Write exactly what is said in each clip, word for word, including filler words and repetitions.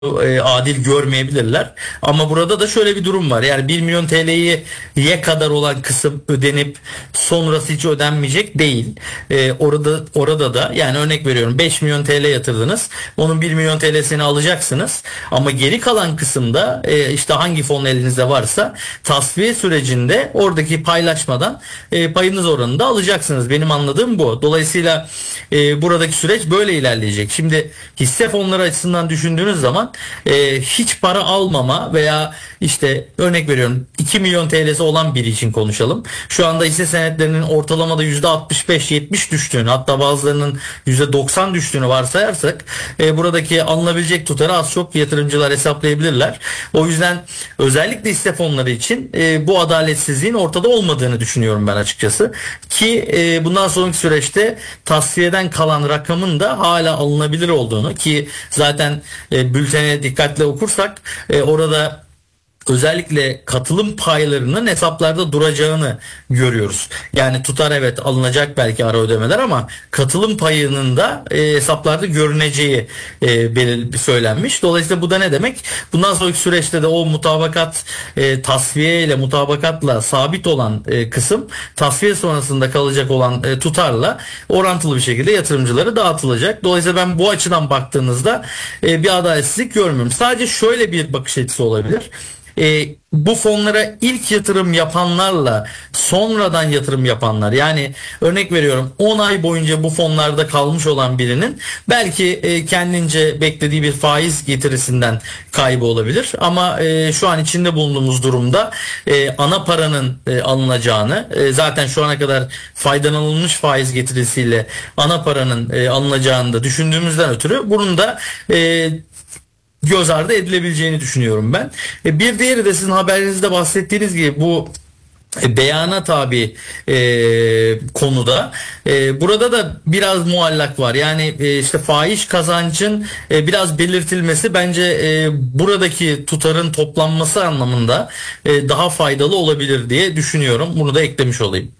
e, adil görmeyebilirler. Ama burada da şöyle bir durum var. Yani bir milyon T L'ye ye kadar olan kısım ödenip sonrası hiç ödenmeyecek değil. E, orada orada da yani örnek veriyorum beş milyon T L yatırdınız. Onun bir milyon T L'sini alacaksınız. Ama geri kalan kısımda e, işte hangi fon elinizde varsa tasfiye sürecinde oradaki paylaşmadan e, payınız oranında alacaksınız. Benim anladığım bu. Dolayısıyla e, buradaki süreç böyle ilerleyecek. Şimdi hisse fonları açısından düşündüğünüz zaman e, hiç para almama veya işte örnek veriyorum iki milyon T L'si olan biri için konuşalım. Şu anda hisse senetlerinin ortalamada yüzde altmış beş yetmiş düştüğünü, hatta bazılarının yüzde doksan düştüğünü varsayarsak e, buradaki alınabilecek tutarı az çok yatırımcılar hesaplayabilirler. O yüzden özellikle hisse fonları için e, bu adaletsizliğin ortada olmadığını düşünüyorum ben açıkçası. Ki e, bundan sonraki süreçte tasfiyeden kalan rakamın da hala alınabilir olduğunu, ki zaten e, bültene dikkatle okursak e, orada özellikle katılım paylarının hesaplarda duracağını görüyoruz. Yani tutar evet alınacak belki ara ödemeler ama katılım payının da e, hesaplarda görüneceği e, belir söylenmiş. Dolayısıyla bu da ne demek? Bundan sonraki süreçte de o mutabakat e, tasfiye ile mutabakatla sabit olan e, kısım tasfiye sonrasında kalacak olan e, tutarla orantılı bir şekilde yatırımcılara dağıtılacak. Dolayısıyla ben bu açıdan baktığınızda e, bir adaletsizlik görmüyorum. Sadece şöyle bir bakış açısı olabilir. E, bu fonlara ilk yatırım yapanlarla sonradan yatırım yapanlar, yani örnek veriyorum on ay boyunca bu fonlarda kalmış olan birinin belki e, kendince beklediği bir faiz getirisinden kaybı olabilir ama e, şu an içinde bulunduğumuz durumda e, ana paranın e, alınacağını, e, zaten şu ana kadar faydalanılmış faiz getirisiyle ana paranın e, alınacağını da düşündüğümüzden ötürü bunun da e, göz ardı edilebileceğini düşünüyorum ben. E, bir diğeri de sizin haberinizde bahsettiğiniz gibi bu e, beyana tabi e, konuda e, burada da biraz muallak var. Yani e, işte faiz kazancın e, biraz belirtilmesi bence e, buradaki tutarın toplanması anlamında e, daha faydalı olabilir diye düşünüyorum. Bunu da eklemiş olayım.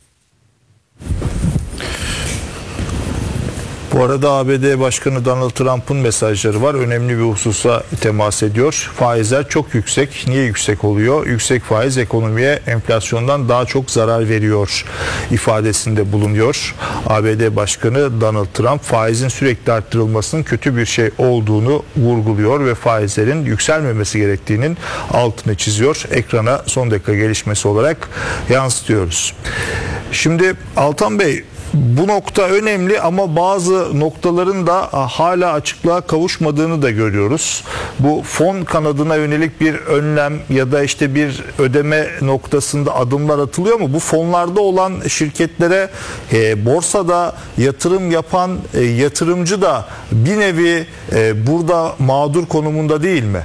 Bu arada A B D Başkanı Donald Trump'ın mesajları var. Önemli bir hususa temas ediyor. Faizler çok yüksek. Niye yüksek oluyor? Yüksek faiz ekonomiye enflasyondan daha çok zarar veriyor ifadesinde bulunuyor. A B D Başkanı Donald Trump faizin sürekli arttırılmasının kötü bir şey olduğunu vurguluyor ve faizlerin yükselmemesi gerektiğinin altını çiziyor. Ekrana son dakika gelişmesi olarak yansıtıyoruz. Şimdi Altan Bey, bu nokta önemli ama bazı noktaların da hala açıklığa kavuşmadığını da görüyoruz. Bu fon kanadına yönelik bir önlem ya da işte bir ödeme noktasında adımlar atılıyor mu? Bu fonlarda olan şirketlere e, borsada yatırım yapan e, yatırımcı da bir nevi e, burada mağdur konumunda değil mi?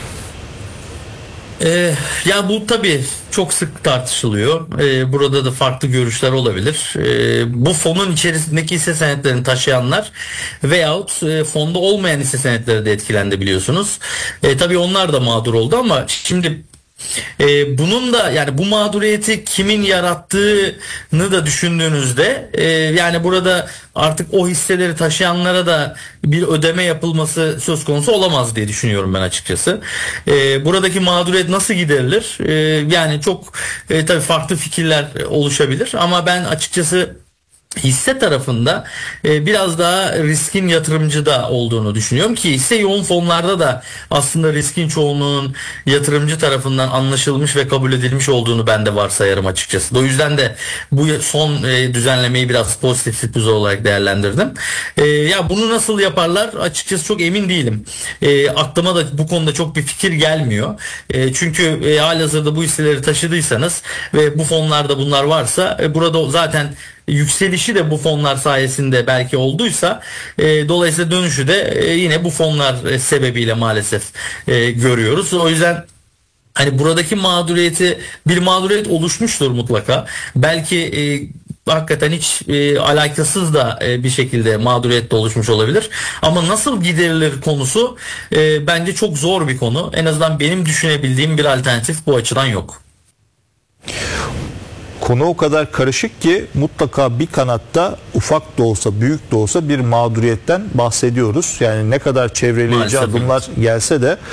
Ee, ya bu tabii çok sık tartışılıyor. Ee, burada da farklı görüşler olabilir. Ee, bu fonun içerisindeki hisse senetlerini taşıyanlar veyahut e, fonda olmayan hisse senetleri de etkilendi biliyorsunuz. Ee, tabii onlar da mağdur oldu ama şimdi e, bunun da yani bu mağduriyeti kimin yarattığını da düşündüğünüzde e, yani burada artık o hisseleri taşıyanlara da bir ödeme yapılması söz konusu olamaz diye düşünüyorum ben açıkçası. E, buradaki mağduriyet nasıl giderilir? E, yani çok e, tabii farklı fikirler oluşabilir ama ben açıkçası hisse tarafında e, biraz daha riskin yatırımcıda olduğunu düşünüyorum ki hisse yoğun fonlarda da aslında riskin çoğunluğunun yatırımcı tarafından anlaşılmış ve kabul edilmiş olduğunu ben de varsayarım açıkçası. O yüzden de bu son e, düzenlemeyi biraz pozitif sürpriz olarak değerlendirdim. E, ya bunu nasıl yaparlar açıkçası çok emin değilim. E, aklıma da bu konuda çok bir fikir gelmiyor. E, çünkü e, halihazırda bu hisseleri taşıdıysanız ve bu fonlarda bunlar varsa e, burada zaten yükselişi de bu fonlar sayesinde belki olduysa e, dolayısıyla dönüşü de e, yine bu fonlar e, sebebiyle maalesef e, görüyoruz. O yüzden hani buradaki mağduriyeti bir mağduriyet oluşmuştur mutlaka. Belki e, hakikaten hiç e, alakasız da e, bir şekilde mağduriyet de oluşmuş olabilir. Ama nasıl giderilir konusu e, bence çok zor bir konu. En azından benim düşünebildiğim bir alternatif bu açıdan yok. konu o kadar karışık ki mutlaka bir kanatta ufak da olsa büyük de olsa bir mağduriyetten bahsediyoruz. Yani ne kadar çevreleyici Maalesef adımlar gelse de